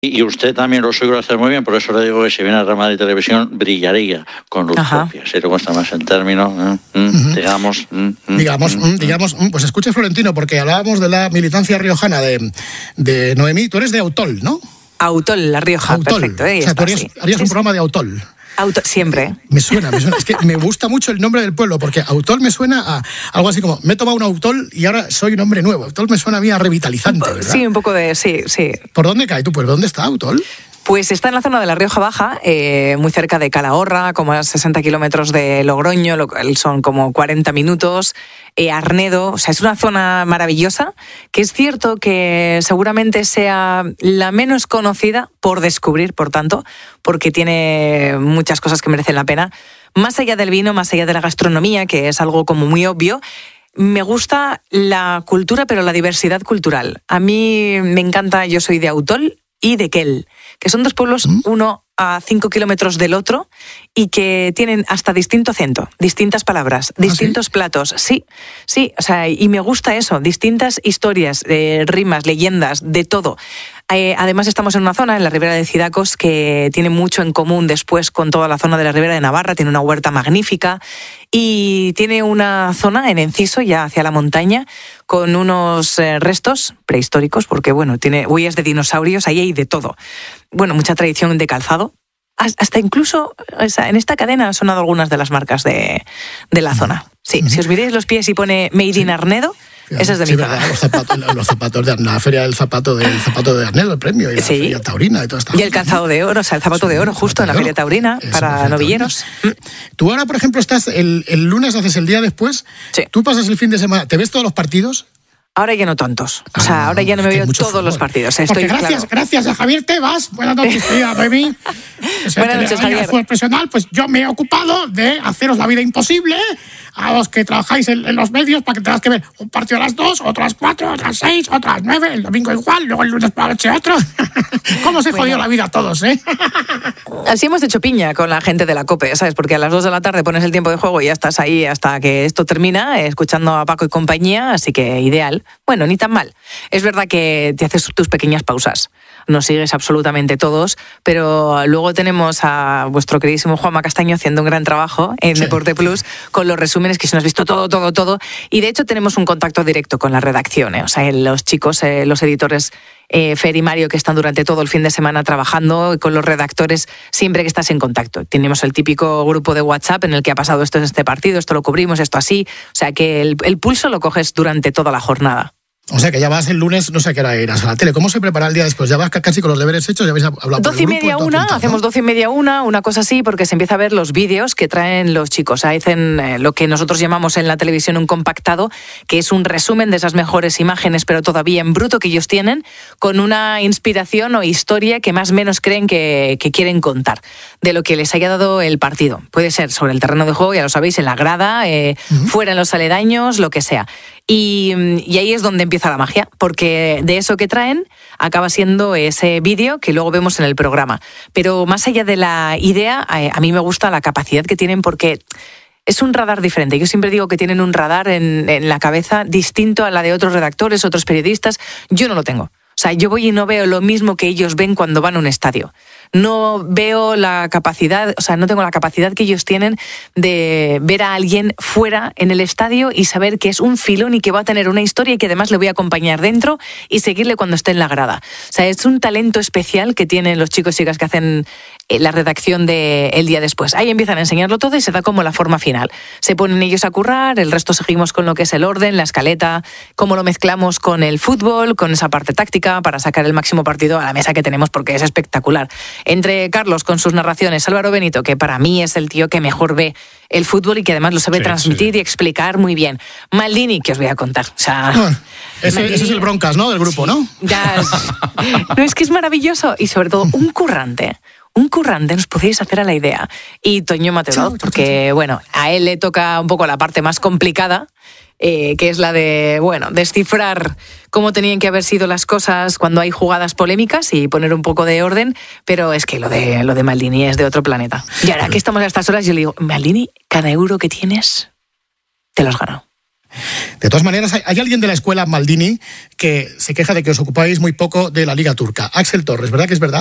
Y usted también lo suele hacer muy bien, por eso le digo que si viene a Real Madrid Televisión brillaría con luz propia. Si te cuesta más el término, digamos. Pues escuche, Florentino, porque hablábamos de la militancia riojana de Noemí. Tú eres de Autol, ¿no? Autol, La Rioja, Autol. Perfecto. O sea, tú harías un programa de Autol. Siempre. Me suena. Es que me gusta mucho el nombre del pueblo, porque Autol me suena a algo así como, me he tomado un Autol y ahora soy un hombre nuevo. Autol me suena a mí a revitalizante, ¿verdad? Sí, un poco de... Sí. ¿Por dónde cae tu pueblo? ¿Dónde está Autol? Pues está en la zona de la Rioja Baja, muy cerca de Calahorra, como a 60 kilómetros de Logroño, son como 40 minutos. Arnedo, o sea, es una zona maravillosa, que es cierto que seguramente sea la menos conocida por descubrir, por tanto, porque tiene muchas cosas que merecen la pena. Más allá del vino, más allá de la gastronomía, que es algo como muy obvio, me gusta la cultura, pero la diversidad cultural. A mí me encanta, yo soy de Autol y de Quel, que son dos pueblos, uno a 5 kilómetros del otro, y que tienen hasta distinto acento, distintas palabras, distintos platos. Sí, o sea, y me gusta eso, distintas historias, rimas, leyendas, de todo. Además estamos en una zona, en la Ribera de Cidacos, que tiene mucho en común después con toda la zona de la Ribera de Navarra, tiene una huerta magnífica y tiene una zona en Enciso, ya hacia la montaña, con unos restos prehistóricos, porque bueno, tiene huellas de dinosaurios, ahí hay de todo. Bueno, mucha tradición de calzado. Hasta incluso en esta cadena han sonado algunas de las marcas de la zona. Sí, si os miráis los pies y pone Made in Arnedo, esa es de mi zona. Los zapatos de la feria del zapato de Arnedo, el premio, y la feria taurina y todo esto. Y el calzado de oro, o sea, el zapato de oro justo en la feria taurina para novilleros. Tú ahora, por ejemplo, estás el lunes, haces el día después, tú pasas el fin de semana, ¿te ves todos los partidos? Ahora ya no tantos. O sea, ahora ya no me veo todos los partidos. Gracias a Javier Tebas. Buenas noches, Noemí. Buenas noches, Javier. Fútbol profesional, pues yo me he ocupado de haceros la vida imposible a los que trabajáis en los medios para que tengas que ver un partido a las 2, otro a las 4, otro a las 6, otro a las 9, el domingo igual, luego el lunes por la noche otro. ¿Cómo se jodió la vida a todos, Así hemos hecho piña con la gente de la COPE, ¿sabes? Porque a las 2 de la tarde pones el tiempo de juego y ya estás ahí hasta que esto termina, escuchando a Paco y compañía, así que ideal. Bueno, ni tan mal. Es verdad que te haces tus pequeñas pausas. No sigues absolutamente todos, pero luego tenemos a vuestro queridísimo Juanma Castaño haciendo un gran trabajo en Deporte Plus con los resúmenes, que se nos ha visto todo. Y de hecho tenemos un contacto directo con la redacción. O sea, los chicos, los editores Fer y Mario, que están durante todo el fin de semana trabajando, y con los redactores siempre que estás en contacto. Tenemos el típico grupo de WhatsApp en el que ha pasado esto en este partido, esto lo cubrimos, esto así. O sea que el pulso lo coges durante toda la jornada. O sea, que ya vas el lunes, no sé a qué hora irás a la tele. ¿Cómo se prepara el día después? ¿Ya vas casi con los deberes hechos? ¿Ya habéis hablado por el grupo? 12:30, 1, hacemos 12:30, una cosa así, porque se empieza a ver los vídeos que traen los chicos. Hacen lo que nosotros llamamos en la televisión un compactado, que es un resumen de esas mejores imágenes, pero todavía en bruto, que ellos tienen, con una inspiración o historia que más o menos creen que quieren contar, de lo que les haya dado el partido. Puede ser sobre el terreno de juego, ya lo sabéis, en la grada, fuera en los aledaños, lo que sea. Y ahí es donde empieza la magia, porque de eso que traen acaba siendo ese vídeo que luego vemos en el programa. Pero más allá de la idea, a mí me gusta la capacidad que tienen, porque es un radar diferente. Yo siempre digo que tienen un radar en la cabeza distinto a la de otros redactores, otros periodistas. Yo no lo tengo. O sea, yo voy y no veo lo mismo que ellos ven cuando van a un estadio. No veo la capacidad, o sea, no tengo la capacidad que ellos tienen de ver a alguien fuera en el estadio y saber que es un filón y que va a tener una historia y que además le voy a acompañar dentro y seguirle cuando esté en la grada. O sea, es un talento especial que tienen los chicos y chicas que hacen la redacción de El Día Después. Ahí empiezan a enseñarlo todo y se da como la forma final. Se ponen ellos a currar, el resto seguimos con lo que es el orden, la escaleta, cómo lo mezclamos con el fútbol, con esa parte táctica para sacar el máximo partido a la mesa que tenemos, porque es espectacular. Entre Carlos con sus narraciones, Álvaro Benito, que para mí es el tío que mejor ve el fútbol y que además lo sabe transmitir y explicar muy bien. Maldini, que os voy a contar. O sea, ese es el broncas, ¿no? Del grupo, ¿no? No, es que es maravilloso y sobre todo un currante, nos podéis hacer a la idea. Y Toño Mateo, porque bueno, a él le toca un poco la parte más complicada, que es la de, descifrar cómo tenían que haber sido las cosas cuando hay jugadas polémicas y poner un poco de orden, pero es que lo de Maldini es de otro planeta. Y ahora que estamos a estas horas, yo le digo, Maldini, cada euro que tienes, te lo has ganado. De todas maneras, hay alguien de la escuela Maldini que se queja de que os ocupáis muy poco de la Liga Turca. Axel Torres, ¿verdad que es verdad?